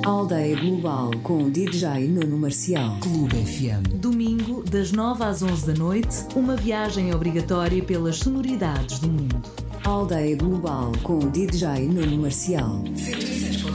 Aldeia Global com DJ Nuno Marcial. Clube FM. Domingo, das 9 às 11 da noite, uma viagem obrigatória pelas sonoridades do mundo. Aldeia Global com DJ Nuno Marcial. 106.9